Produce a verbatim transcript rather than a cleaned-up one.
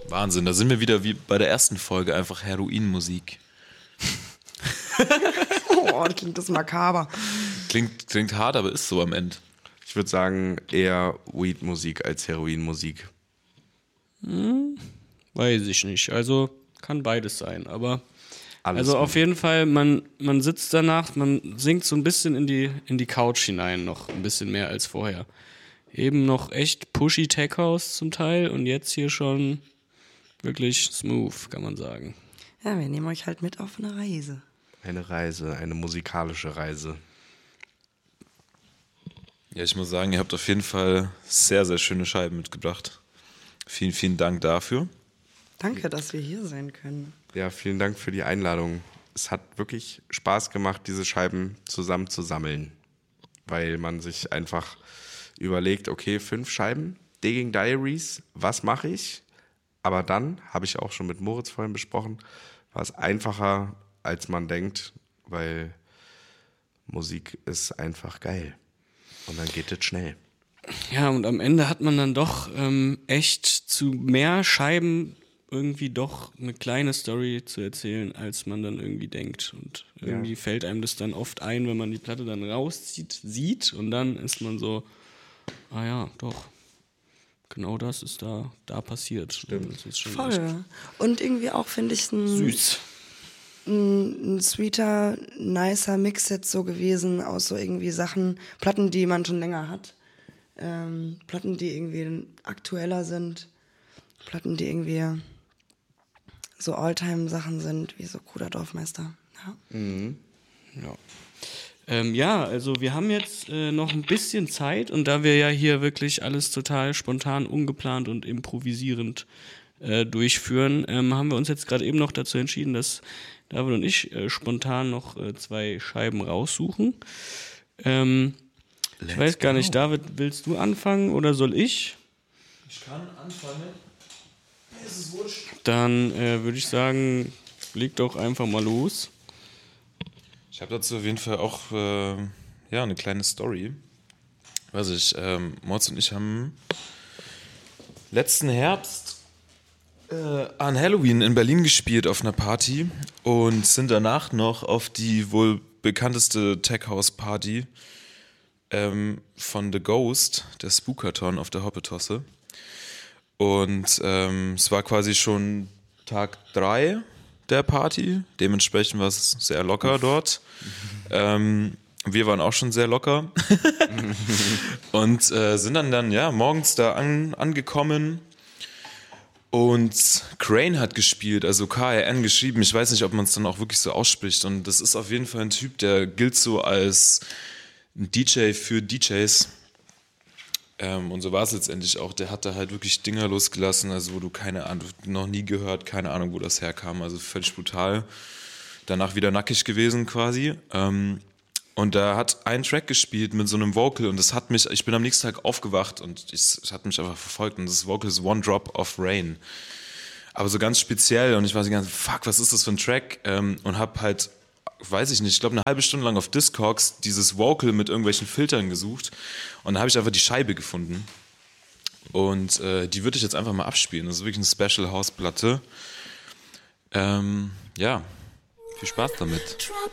Wahnsinn, da sind wir wieder wie bei der ersten Folge, einfach Heroinmusik. Oh, klingt das makaber. Klingt, klingt hart, aber ist so am Ende. Ich würde sagen, eher Weed-Musik als Heroin-Musik. Hm, weiß ich nicht. Also kann beides sein, aber Alles also gut. auf jeden Fall, man, man sitzt danach, man sinkt so ein bisschen in die, in die Couch hinein, noch ein bisschen mehr als vorher. Eben noch echt pushy Tech House zum Teil und jetzt hier schon wirklich smooth, kann man sagen. Ja, wir nehmen euch halt mit auf eine Reise. Eine Reise, eine musikalische Reise. Ja, ich muss sagen, ihr habt auf jeden Fall sehr, sehr schöne Scheiben mitgebracht. Vielen, vielen Dank dafür. Danke, dass wir hier sein können. Ja, vielen Dank für die Einladung. Es hat wirklich Spaß gemacht, diese Scheiben zusammen zu sammeln. Weil man sich einfach überlegt, okay, fünf Scheiben, Digging Diaries, was mache ich? Aber dann, habe ich auch schon mit Moritz vorhin besprochen, war es einfacher, als man denkt, weil Musik ist einfach geil. Und dann geht es schnell. Ja, und am Ende hat man dann doch ähm, echt zu mehr Scheiben irgendwie doch eine kleine Story zu erzählen, als man dann irgendwie denkt. Und irgendwie Ja. fällt einem das dann oft ein, wenn man die Platte dann rauszieht, sieht und dann ist man so, ah ja, doch, genau das ist da, da passiert. Stimmt. Das ist schon echt Voll. Und irgendwie auch, finde ich, ein, süß. ein, ein sweeter, nicer Mix jetzt so gewesen aus so irgendwie Sachen, Platten, die man schon länger hat. Ähm, Platten, die irgendwie aktueller sind. Platten, die irgendwie so Alltime-Sachen sind, wie so Kruder Dorfmeister. Ja. Ja. Ähm, ja, also wir haben jetzt äh, noch ein bisschen Zeit und da wir ja hier wirklich alles total spontan, ungeplant und improvisierend äh, durchführen, ähm, haben wir uns jetzt gerade eben noch dazu entschieden, dass David und ich äh, spontan noch äh, zwei Scheiben raussuchen. Ähm, ich weiß gar nicht, David, willst du anfangen oder soll ich? Ich kann anfangen. Mir ist es wurscht. Dann äh, würde ich sagen, leg doch einfach mal los. Ich habe dazu auf jeden Fall auch äh, ja, eine kleine Story. Weiß ich, ähm, Moritz und ich haben letzten Herbst äh, an Halloween in Berlin gespielt auf einer Party und sind danach noch auf die wohl bekannteste Tech-House-Party ähm, von The Ghost, der Spookathon auf der Hoppetosse. Und ähm, es war quasi schon Tag drei der Party, dementsprechend war es sehr locker dort. Ähm, wir waren auch schon sehr locker und äh, sind dann, dann ja, morgens da an, angekommen und Crane hat gespielt, also K R N geschrieben. Ich weiß nicht, ob man es dann auch wirklich so ausspricht und das ist auf jeden Fall ein Typ, der gilt so als ein D J für D Js. Ähm, und so war es letztendlich auch. Der hat da halt wirklich Dinger losgelassen, also wo du keine Ahnung, noch nie gehört, keine Ahnung, wo das herkam. Also völlig brutal. Danach wieder nackig gewesen quasi. Ähm, und da hat ein Track gespielt mit so einem Vocal und das hat mich, ich bin am nächsten Tag aufgewacht und es hat mich einfach verfolgt und das Vocal ist One Drop of Rain. Aber so ganz speziell und ich war so ganz, fuck, was ist das für ein Track? Ähm, und hab halt, weiß ich nicht, ich glaube eine halbe Stunde lang auf Discogs dieses Vocal mit irgendwelchen Filtern gesucht und da habe ich einfach die Scheibe gefunden und äh, die würde ich jetzt einfach mal abspielen. Das ist wirklich eine Special House Platte. Ähm, ja, viel Spaß damit.